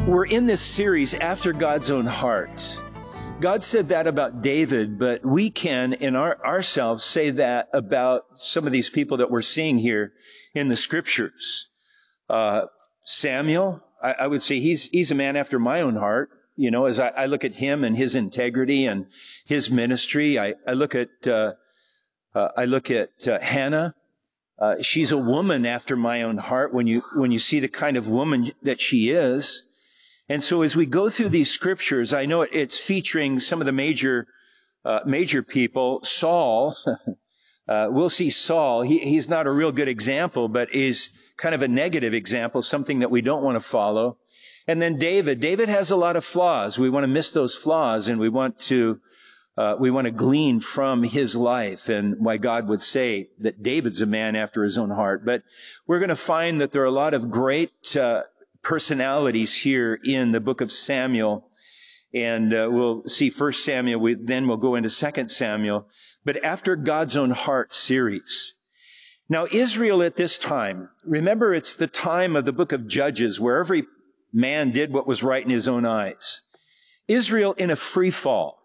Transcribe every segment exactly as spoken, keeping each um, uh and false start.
We're in this series, After God's Own Heart. God said that about David, but we can, in our, ourselves, say that about some of these people that we're seeing here in the scriptures. Uh, Samuel, I, I would say he's, he's a man after my own heart. You know, as I, I look at him and his integrity and his ministry, I, I look at, uh, uh, I look at uh, Hannah. Uh, she's a woman after my own heart when you, when you see the kind of woman that she is. And so as we go through these scriptures, I know it's featuring some of the major, uh, major people. Saul, uh, we'll see Saul. He, he's not a real good example, but is kind of a negative example, something that we don't want to follow. And then David. David has a lot of flaws. We want to miss those flaws, and we want to, uh, we want to glean from his life and why God would say that David's a man after his own heart. But we're going to find that there are a lot of great, uh, personalities here in the book of Samuel. And uh, we'll see First Samuel, we, then we'll go into Second Samuel. But After God's Own Heart series. Now, Israel at this time, remember it's the time of the book of Judges where every man did what was right in his own eyes. Israel in a free fall,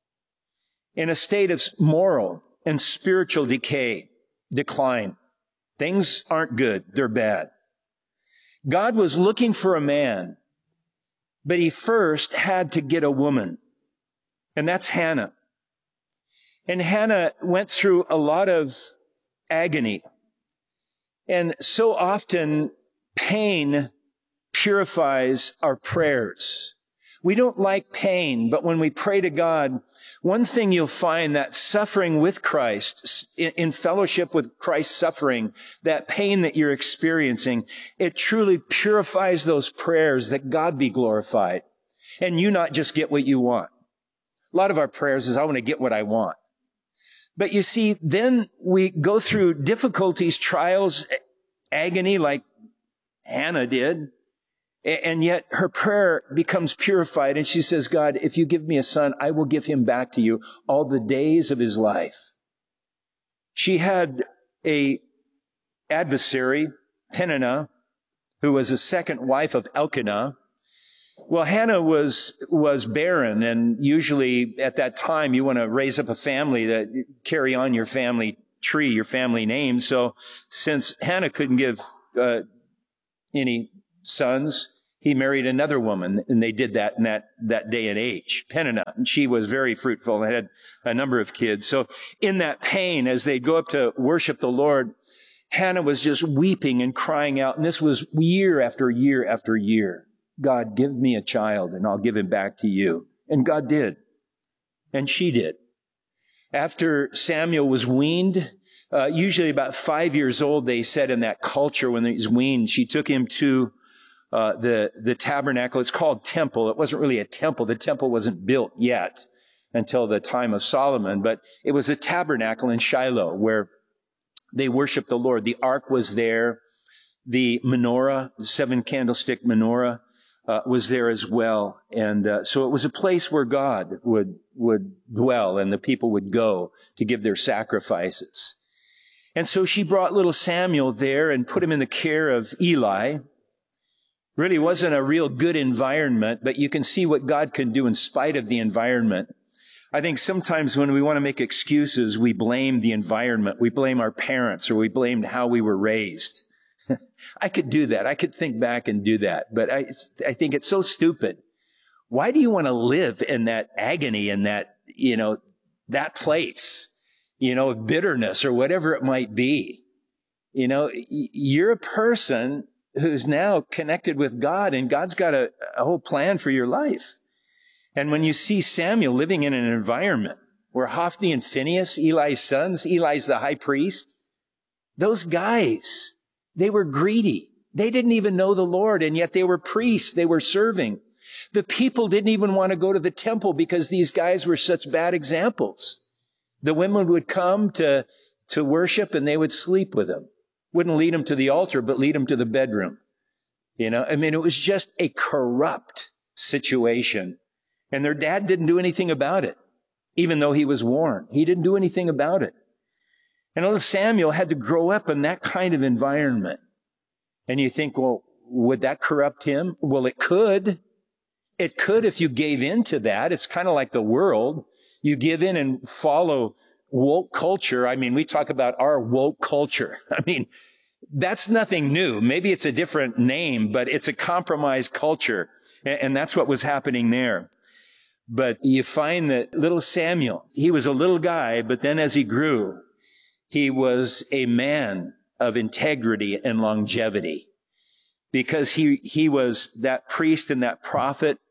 in a state of moral and spiritual decay, decline. Things aren't good, they're bad. God was looking for a man, but he first had to get a woman, and that's Hannah. And Hannah went through a lot of agony, and so often pain purifies our prayers. We don't like pain, but when we pray to God, one thing you'll find that suffering with Christ, in, in fellowship with Christ's suffering, that pain that you're experiencing, it truly purifies those prayers that God be glorified and you not just get what you want. A lot of our prayers is, I want to get what I want. But you see, then we go through difficulties, trials, agony like Hannah did. And yet her prayer becomes purified, and she says, God, if you give me a son, I will give him back to you all the days of his life. She had a adversary, Peninnah, who was a second wife of Elkanah. Well, Hannah was, was barren, and usually at that time you want to raise up a family that carry on your family tree, your family name. So since Hannah couldn't give uh, any sons, he married another woman, and they did that in that, that day and age, Peninnah. And she was very fruitful and had a number of kids. So in that pain, as they go up to worship the Lord, Hannah was just weeping and crying out. And this was year after year after year. God, give me a child and I'll give him back to you. And God did. And she did. After Samuel was weaned, uh, usually about five years old, they said in that culture when he was weaned, she took him to Uh, the, the tabernacle. It's called temple. It wasn't really a temple. The temple wasn't built yet until the time of Solomon, but it was a tabernacle in Shiloh where they worshiped the Lord. The ark was there. The menorah, the seven candlestick menorah, uh, was there as well. And, uh, so it was a place where God would, would dwell and the people would go to give their sacrifices. And so she brought little Samuel there and put him in the care of Eli. Really wasn't a real good environment, but you can see what God can do in spite of the environment. I think sometimes when we want to make excuses, we blame the environment. We blame our parents, or we blame how we were raised. I could do that. I could think back and do that, but I, I think it's so stupid. Why do you want to live in that agony, in that, you know, that place, you know, bitterness or whatever it might be? You know, you're a person who's now connected with God, and God's got a, a whole plan for your life. And when you see Samuel living in an environment where Hophni and Phinehas, Eli's sons, Eli's the high priest, those guys, they were greedy. They didn't even know the Lord, and yet they were priests. They were serving. The people didn't even want to go to the temple because these guys were such bad examples. The women would come to, to worship, and they would sleep with them. Wouldn't lead them to the altar, but lead them to the bedroom. You know, I mean, it was just a corrupt situation. And their dad didn't do anything about it, even though he was warned. He didn't do anything about it. And little Samuel had to grow up in that kind of environment. And you think, well, would that corrupt him? Well, it could. It could if you gave in to that. It's kind of like the world. You give in and follow woke culture. I mean, we talk about our woke culture. I mean, that's nothing new. Maybe it's a different name, but it's a compromised culture. And that's what was happening there. But you find that little Samuel, he was a little guy, but then as he grew, he was a man of integrity and longevity, because he, he was that priest and that prophet.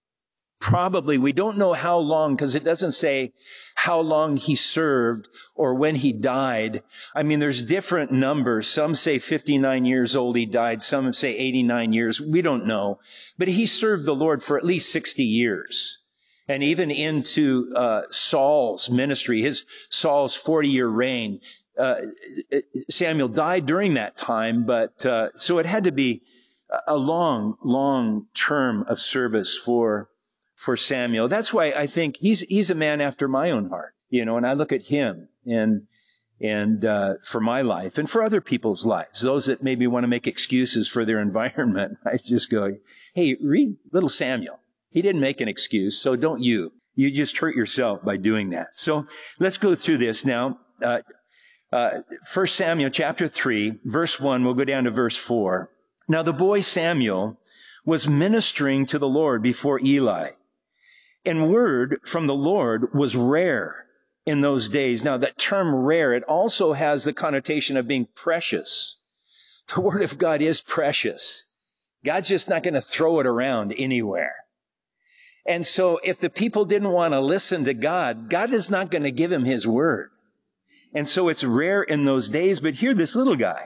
Probably, we don't know how long, because it doesn't say how long he served or when he died. I mean, there's different numbers. Some say fifty-nine years old he died. Some say eighty-nine years. We don't know. But he served the Lord for at least sixty years. And even into uh, Saul's ministry, his Saul's forty-year reign, uh, Samuel died during that time. But uh, so it had to be a long, long term of service for for Samuel. That's why I think he's, he's a man after my own heart, you know, and I look at him and, and, uh, for my life and for other people's lives, those that maybe want to make excuses for their environment. I just go, hey, read little Samuel. He didn't make an excuse. So don't you, you just hurt yourself by doing that. So let's go through this now. Uh, uh, First Samuel chapter three, verse one, we'll go down to verse four. Now the boy Samuel was ministering to the Lord before Eli. And word from the Lord was rare in those days. Now, that term rare, it also has the connotation of being precious. The word of God is precious. God's just not going to throw it around anywhere. And so if the people didn't want to listen to God, God is not going to give him his word. And so it's rare in those days. But here, this little guy,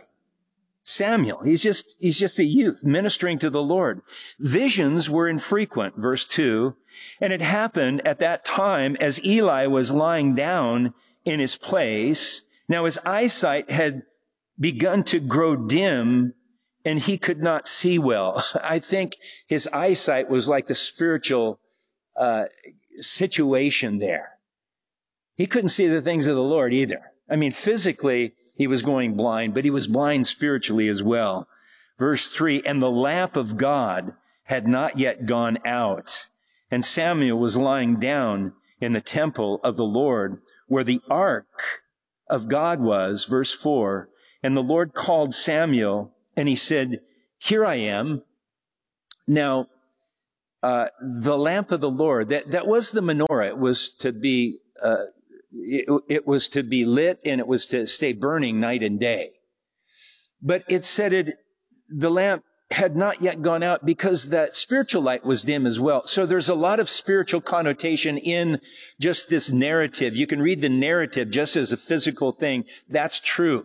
Samuel, he's just, he's just a youth ministering to the Lord. Visions were infrequent, verse two. And it happened at that time as Eli was lying down in his place. Now his eyesight had begun to grow dim and he could not see well. I think his eyesight was like the spiritual, uh, situation there. He couldn't see the things of the Lord either. I mean, physically, he was going blind, but he was blind spiritually as well. Verse three, and the lamp of God had not yet gone out, and Samuel was lying down in the temple of the Lord where the ark of God was. Verse four, and the Lord called Samuel, and he said, here I am. Now, uh, the lamp of the Lord, that, that was the menorah. It was to be, uh, It, it was to be lit and it was to stay burning night and day. But it said it, the lamp had not yet gone out because that spiritual light was dim as well. So there's a lot of spiritual connotation in just this narrative. You can read the narrative just as a physical thing. That's true.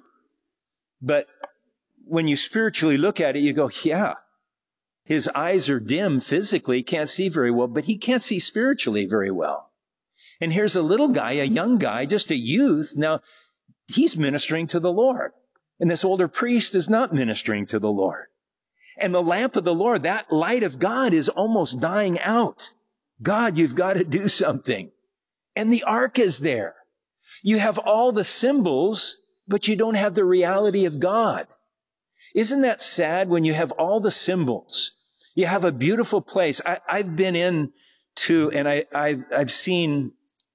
But when you spiritually look at it, you go, yeah, his eyes are dim physically, can't see very well, but he can't see spiritually very well. And here's a little guy, a young guy, just a youth. Now, he's ministering to the Lord. And this older priest is not ministering to the Lord. And the lamp of the Lord, that light of God, is almost dying out. God, you've got to do something. And the ark is there. You have all the symbols, but you don't have the reality of God. Isn't that sad when you have all the symbols? You have a beautiful place. I, I've been in to, and I, I've, I've seen,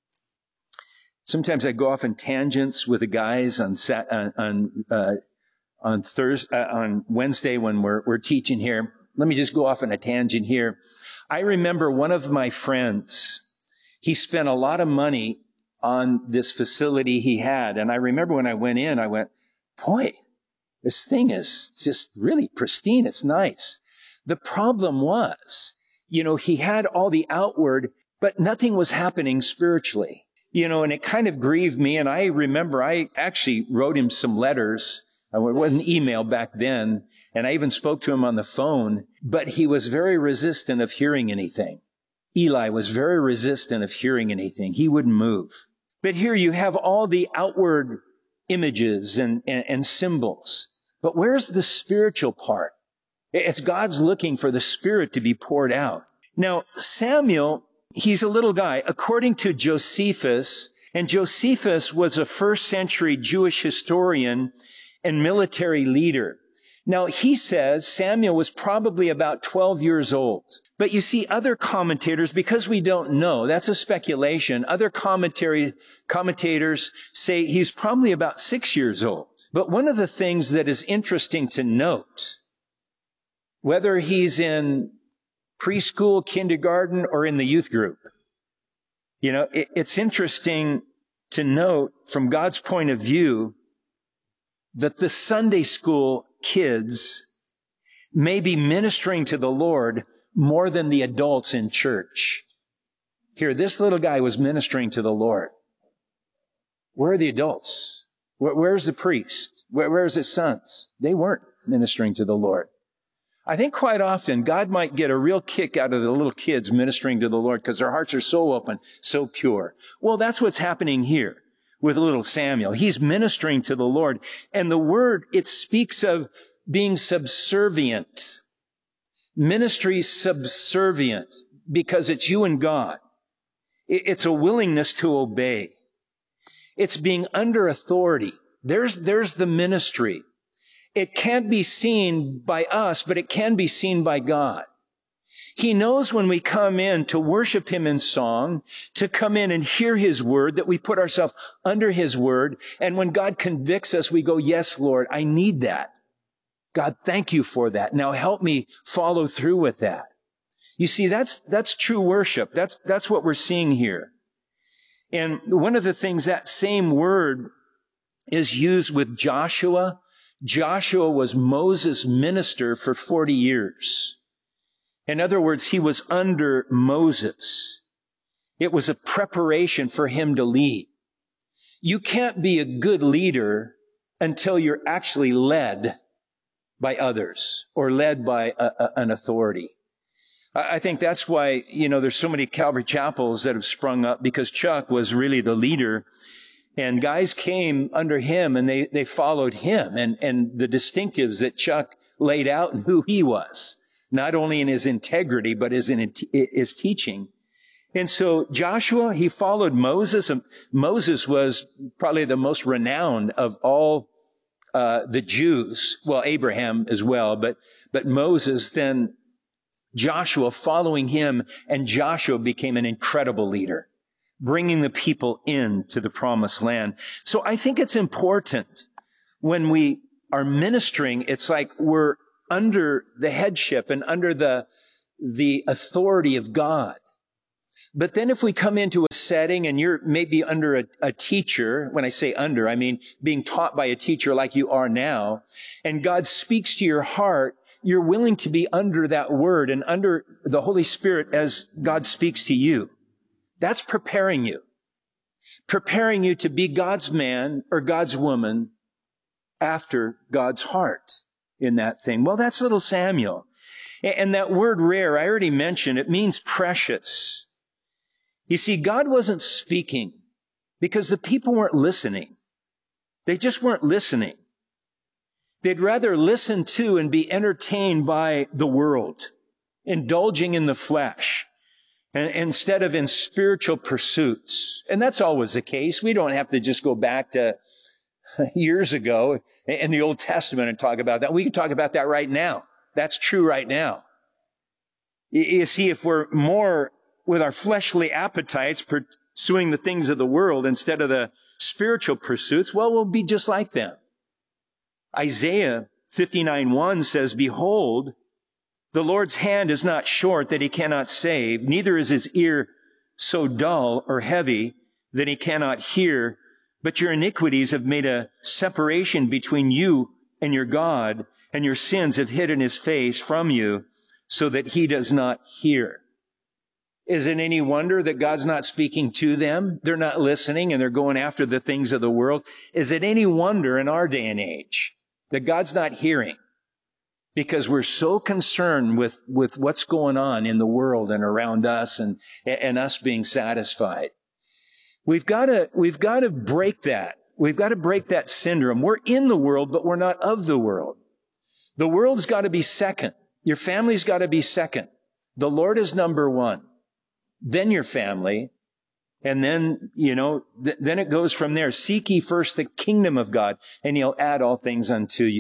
sometimes I go off in tangents with the guys on Sat, on, on, uh, on Thursday, uh, on Wednesday when we're, we're teaching here. Let me just go off on a tangent here. I remember one of my friends, he spent a lot of money on this facility he had. And I remember when I went in, I went, boy, this thing is just really pristine. It's nice. The problem was, you know, he had all the outward, but nothing was happening spiritually. You know, and it kind of grieved me. And I remember I actually wrote him some letters. It wasn't email back then. And I even spoke to him on the phone, but he was very resistant of hearing anything. Eli was very resistant of hearing anything. He wouldn't move. But here you have all the outward images and, and, and symbols. But where's the spiritual part? It's God's looking for the Spirit to be poured out. Now, Samuel, he's a little guy. According to Josephus, and Josephus was a first century Jewish historian and military leader. Now, he says Samuel was probably about twelve years old. But you see, other commentators, because we don't know, that's a speculation, other commentary, commentators say he's probably about six years old. But one of the things that is interesting to note, whether he's in preschool, kindergarten, or in the youth group, you know, it, it's interesting to note from God's point of view that the Sunday school kids may be ministering to the Lord more than the adults in church. Here, this little guy was ministering to the Lord. Where are the adults? Where, where's the priest? Where, where's his sons? They weren't ministering to the Lord. I think quite often God might get a real kick out of the little kids ministering to the Lord because their hearts are so open, so pure. Well, that's what's happening here with little Samuel. He's ministering to the Lord. And the word, it speaks of being subservient. Ministry subservient because it's you and God. It's a willingness to obey. It's being under authority. There's, there's the ministry. It can't be seen by us, but it can be seen by God. He knows when we come in to worship him in song, to come in and hear his word, that we put ourselves under his word. And when God convicts us, we go, yes, Lord, I need that. God, thank you for that. Now help me follow through with that. You see, that's, that's true worship. That's, that's what we're seeing here. And one of the things, that same word is used with Joshua. Joshua was Moses' minister for forty years. In other words, he was under Moses. It was a preparation for him to lead. You can't be a good leader until you're actually led by others or led by a, a, an authority. I, I think that's why, you know, there's so many Calvary chapels that have sprung up, because Chuck was really the leader. And guys came under him and they, they followed him and, and the distinctives that Chuck laid out and who he was, not only in his integrity, but as in his teaching. And so Joshua, he followed Moses. Moses was probably the most renowned of all uh, the Jews. Well, Abraham as well, but, but Moses, then Joshua following him, and Joshua became an incredible leader, bringing the people into the promised land. So I think it's important when we are ministering, it's like we're under the headship and under the, the authority of God. But then if we come into a setting and you're maybe under a, a teacher, when I say under, I mean being taught by a teacher like you are now, and God speaks to your heart, you're willing to be under that word and under the Holy Spirit as God speaks to you. That's preparing you. Preparing you to be God's man or God's woman after God's heart in that thing. Well, that's little Samuel. And that word rare, I already mentioned, it means precious. You see, God wasn't speaking because the people weren't listening. They just weren't listening. They'd rather listen to and be entertained by the world, indulging in the flesh, and instead of in spiritual pursuits. And that's always the case. We don't have to just go back to years ago in the Old Testament and talk about that. We can talk about that right now. That's true right now. You see, if we're more with our fleshly appetites pursuing the things of the world instead of the spiritual pursuits, well, we'll be just like them. Isaiah fifty-nine one says, "Behold, the Lord's hand is not short that he cannot save, neither is his ear so dull or heavy that he cannot hear. But your iniquities have made a separation between you and your God, and your sins have hidden his face from you so that he does not hear." Is it any wonder that God's not speaking to them? They're not listening and they're going after the things of the world. Is it any wonder in our day and age that God's not hearing? Because we're so concerned with, with what's going on in the world and around us and, and us being satisfied. We've got to, we've got to break that. We've got to break that syndrome. We're in the world, but we're not of the world. The world's got to be second. Your family's got to be second. The Lord is number one. Then your family. And then, you know, th- then it goes from there. Seek ye first the kingdom of God, and he'll add all things unto you.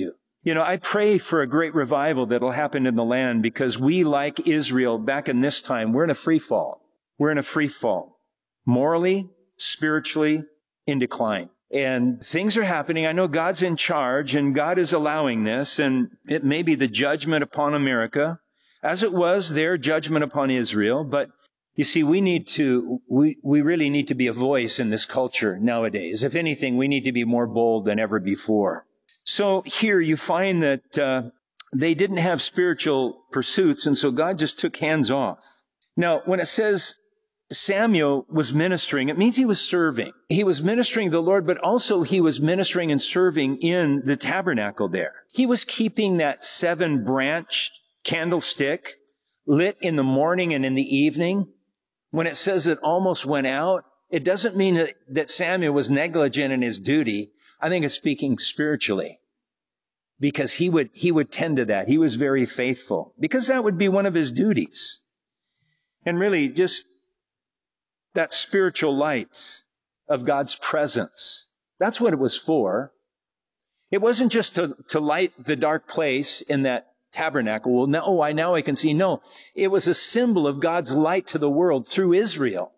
You know, I pray for a great revival that'll happen in the land because we, like Israel back in this time, we're in a free fall. We're in a free fall. Morally, spiritually, in decline. And things are happening. I know God's in charge and God is allowing this, and it may be the judgment upon America, as it was their judgment upon Israel. But you see, we need to, we, we really need to be a voice in this culture nowadays. If anything, we need to be more bold than ever before. So here you find that uh, they didn't have spiritual pursuits, and so God just took hands off. Now, when it says Samuel was ministering, it means he was serving. He was ministering the Lord, but also he was ministering and serving in the tabernacle there. He was keeping that seven-branched candlestick lit in the morning and in the evening. When it says it almost went out, it doesn't mean that, that Samuel was negligent in his duty. I think it's speaking spiritually, because he would, he would tend to that. He was very faithful, because that would be one of his duties. And really just that spiritual light of God's presence. That's what it was for. It wasn't just to, to light the dark place in that tabernacle. Well, no, I, now I can see. No, it was a symbol of God's light to the world through Israel.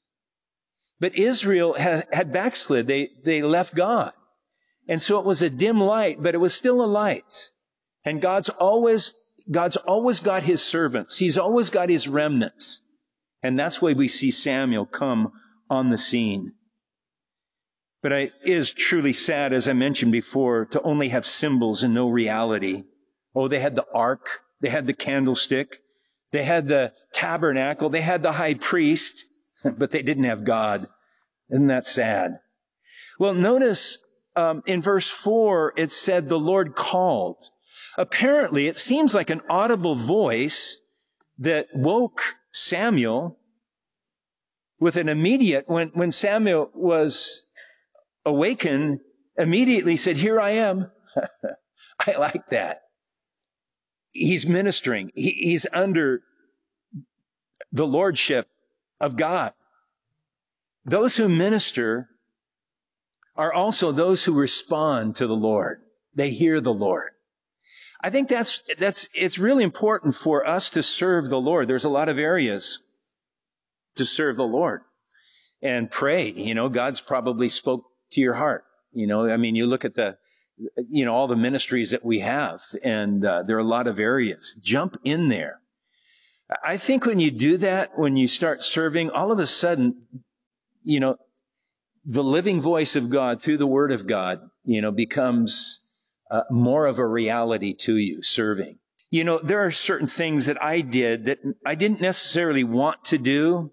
But Israel had, had backslid. They, they left God. And so it was a dim light, but it was still a light. And God's always, God's always got his servants. He's always got his remnants. And that's why we see Samuel come on the scene. But it is truly sad, as I mentioned before, to only have symbols and no reality. Oh, they had the ark. They had the candlestick. They had the tabernacle. They had the high priest, but they didn't have God. Isn't that sad? Well, notice um, in verse four, it said the Lord called. Apparently, it seems like an audible voice that woke Samuel with an immediate, when, when Samuel was awakened, immediately said, "Here I am." I like that. He's ministering. He, he's under the lordship of God. Those who minister are also those who respond to the Lord. They hear the Lord. I think that's, that's, it's really important for us to serve the Lord. There's a lot of areas to serve the Lord and pray. You know, God's probably spoke to your heart. You know, I mean, you look at the, you know, all the ministries that we have, and uh, there are a lot of areas. Jump in there. I think when you do that, when you start serving, all of a sudden, you know, the living voice of God through the Word of God, you know, becomes uh, more of a reality to you, serving. You know, there are certain things that I did that I didn't necessarily want to do,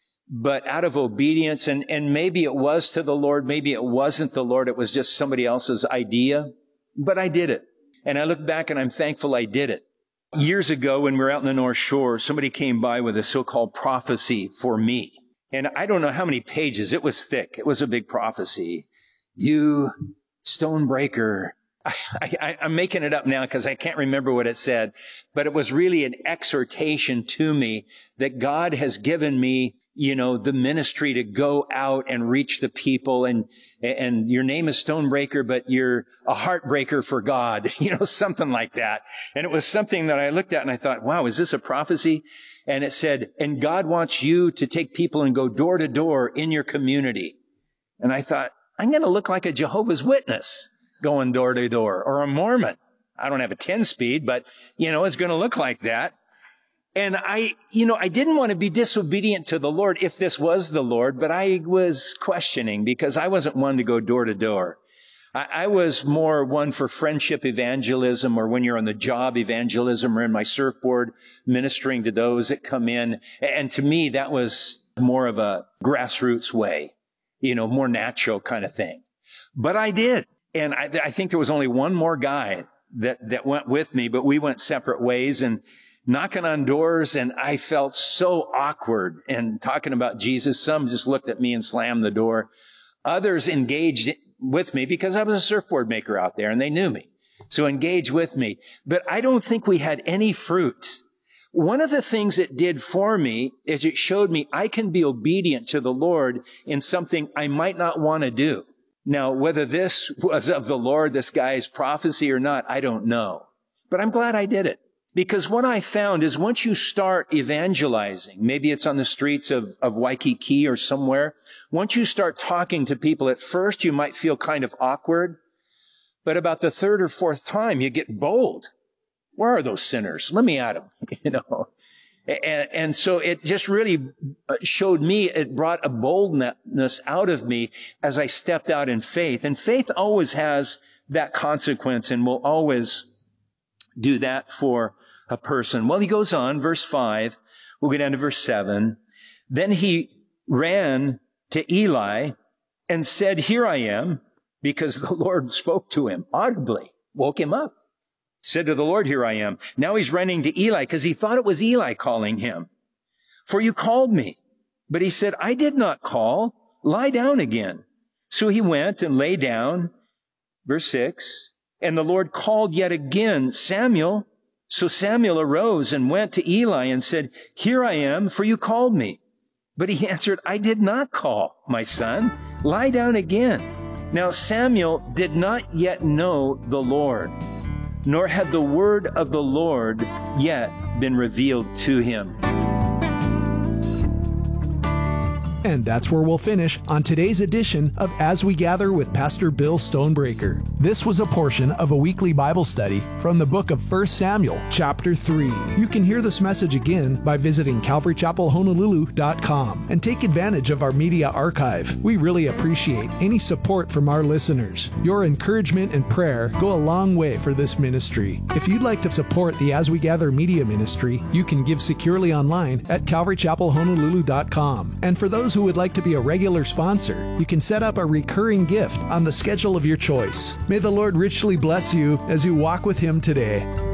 but out of obedience, and, and maybe it was to the Lord, maybe it wasn't the Lord, it was just somebody else's idea, but I did it. And I look back and I'm thankful I did it. Years ago, when we were out in the North Shore, somebody came by with a so-called prophecy for me. And I don't know how many pages. It was thick. It was a big prophecy. You stonebreaker. I, I, I'm making it up now because I can't remember what it said, but it was really an exhortation to me that God has given me, you know, the ministry to go out and reach the people, and, and your name is Stonebreaker, but you're a heartbreaker for God, you know, something like that. And it was something that I looked at and I thought, wow, is this a prophecy? And it said, and God wants you to take people and go door to door in your community. And I thought, I'm going to look like a Jehovah's Witness going door to door, or a Mormon. I don't have a ten speed, but you know, it's going to look like that. And I, you know, I didn't want to be disobedient to the Lord if this was the Lord, but I was questioning because I wasn't one to go door to door. I, I was more one for friendship evangelism, or when you're on the job evangelism, or in my surfboard ministering to those that come in. And to me, that was more of a grassroots way, you know, more natural kind of thing. But I did. And I, I think there was only one more guy that, that went with me, but we went separate ways and knocking on doors, and I felt so awkward and talking about Jesus. Some just looked at me and slammed the door. Others engaged with me because I was a surfboard maker out there and they knew me. So engage with me. But I don't think we had any fruit. One of the things it did for me is it showed me I can be obedient to the Lord in something I might not want to do. Now, whether this was of the Lord, this guy's prophecy or not, I don't know. But I'm glad I did it. Because what I found is once you start evangelizing, maybe it's on the streets of, of Waikiki or somewhere, once you start talking to people, at first you might feel kind of awkward, but about the third or fourth time you get bold. Where are those sinners? Let me at them, you know. And, and so it just really showed me, it brought a boldness out of me as I stepped out in faith. And faith always has that consequence and will always do that for a person. Well, he goes on, verse five, we'll get down to verse seven. Then he ran to Eli and said, "Here I am," because the Lord spoke to him audibly, woke him up, said to the Lord, "Here I am." Now he's running to Eli because he thought it was Eli calling him. "For you called me." But he said, "I did not call. Lie down again." So he went and lay down. Verse six, and the Lord called yet again, "Samuel." So Samuel arose and went to Eli and said, "Here I am, for you called me." But he answered, "I did not call, my son. Lie down again." Now Samuel did not yet know the Lord, nor had the word of the Lord yet been revealed to him. And that's where we'll finish on today's edition of As We Gather with Pastor Bill Stonebreaker. This was a portion of a weekly Bible study from the book of First Samuel, chapter three. You can hear this message again by visiting calvary chapel honolulu dot com and take advantage of our media archive. We really appreciate any support from our listeners. Your encouragement and prayer go a long way for this ministry. If you'd like to support the As We Gather media ministry, you can give securely online at calvary chapel honolulu dot com. And for those who would like to be a regular sponsor, you can set up a recurring gift on the schedule of your choice. May the Lord richly bless you as you walk with Him today.